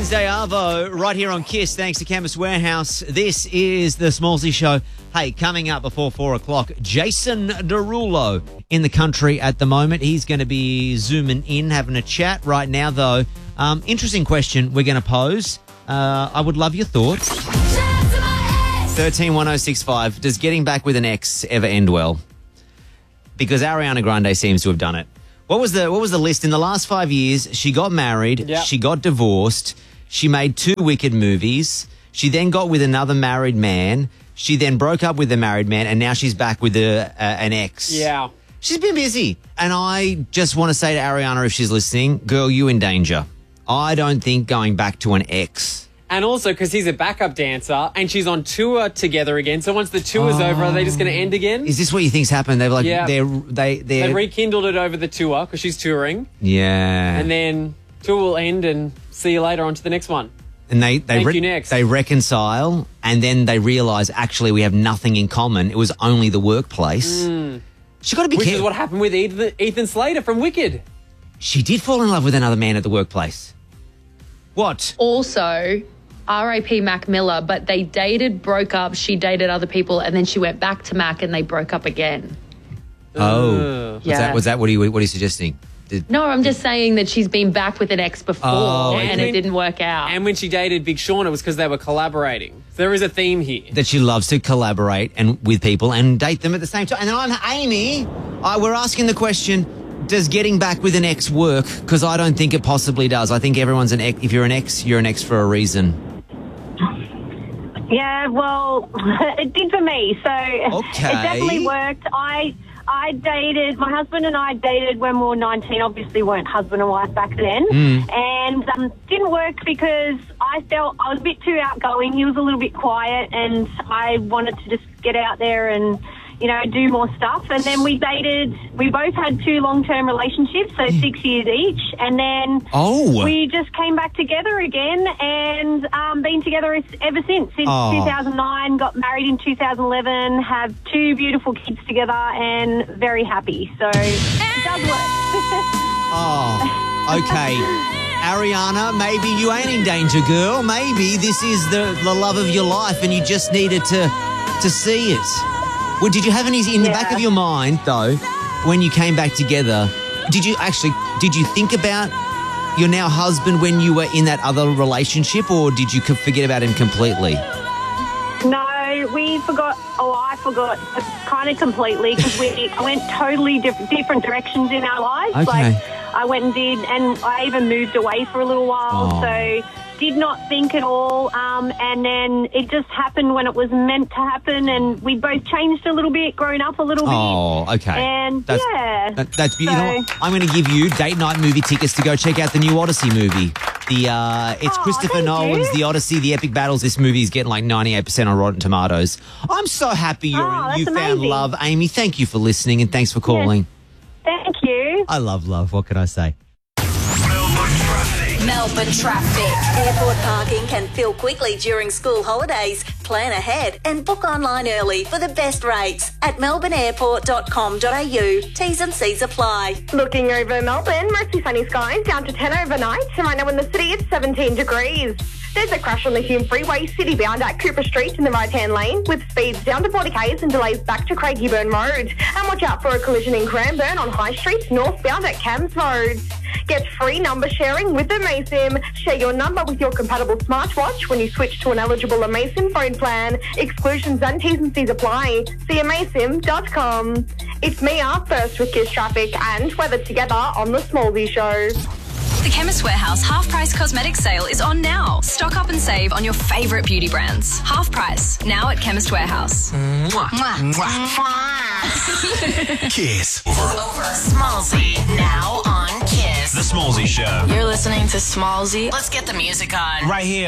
Wednesday Arvo right here on KISS. Thanks to Chemist Warehouse. This is the Smallsy Show. Hey, coming up before 4 o'clock, Jason Derulo in the country at the moment. He's going to be zooming in, having a chat right now, though. Interesting question we're going to pose. I would love your thoughts. 131065. Does getting back with an ex ever end well? Because Ariana Grande seems to have done it. What was the list? In the last 5 years, she got married, She got divorced, she made 2 Wicked movies, she then got with another married man, she then broke up with the married man, and now she's back with an ex. Yeah. She's been busy. And I just want to say to Ariana, if she's listening, girl, you in danger. I don't think going back to an ex. And also because he's a backup dancer and she's on tour together again. So once the tour's over, are they just going to end again? Is this what you think's happened? They've like they rekindled it over the tour because she's touring. Yeah. And then tour will end and see you later on to the next one. And they next. They reconcile and then they realise actually we have nothing in common. It was only the workplace. She got to be careful. Which is what happened with Ethan Slater from Wicked. She did fall in love with another man at the workplace. What? Also, R.I.P. Mac Miller, but they dated, broke up, she dated other people, and then she went back to Mac and they broke up again. Oh. Yeah. Was that what are you suggesting? No, I'm just saying that she's been back with an ex before and it didn't work out. And when she dated Big Sean, it was because they were collaborating. So there is a theme here. That she loves to collaborate and with people and date them at the same time. And then I'm Amy. We're asking the question, does getting back with an ex work? Because I don't think it possibly does. I think everyone's an ex. If you're an ex, you're an ex for a reason. Yeah, well, it did for me. So Okay. It definitely worked. I dated, my husband and I dated when we were 19, obviously weren't husband and wife back then, and didn't work because I felt I was a bit too outgoing. He was a little bit quiet and I wanted to just get out there and, you know, do more stuff. And then we both had 2 long-term relationships, so 6 years each, and then we just came back together again and been together ever since 2009, got married in 2011, have 2 beautiful kids together and very happy. So it does work. Okay. Ariana, maybe you ain't in danger, girl. Maybe this is the love of your life and you just needed to see it. Well, did you have any in the back of your mind, though, when you came back together, did you think about your now husband when you were in that other relationship, or did you forget about him completely? No, we forgot. I forgot kind of completely because I went totally different directions in our lives. Okay. Like I went and did, and I even moved away for a little while. So did not think at all. And then it just happened when it was meant to happen, and we both changed a little bit, grown up a little bit. Oh, okay. And that's beautiful. You know what? I'm going to give you date night movie tickets to go check out the new Odyssey movie. It's Christopher Nolan's The Odyssey, The Epic Battles. This movie is getting like 98% on Rotten Tomatoes. I'm so happy you found love, Amy. Thank you for listening and thanks for calling. Thank you. I love love. What can I say? Melbourne traffic. Airport parking can fill quickly during school holidays. Plan ahead and book online early for the best rates at melbourneairport.com.au. T's and C's apply. Looking over Melbourne, mostly sunny skies, down to 10 overnight. And right now in the city, it's 17 degrees. There's a crash on the Hume Freeway, city-bound at Cooper Street in the right-hand lane, with speeds down to 40 k's and delays back to Craigieburn Road. And watch out for a collision in Cranbourne on High Street, northbound at Cams Road. Get free number sharing with Amaysim. Share your number with your compatible smartwatch when you switch to an eligible Amaysim phone plan. Exclusions and T's and C's apply. See amaysim.com. It's Mia, first with KISS Traffic and weather together on The Smallsy Show. The Chemist Warehouse half-price cosmetic sale is on now. Stock up and save on your favourite beauty brands. Half price, now at Chemist Warehouse. KISS. Over. Smallsy, now on KISS. The Smallsy Show. You're listening to Smallsy. Let's get the music on. Right here.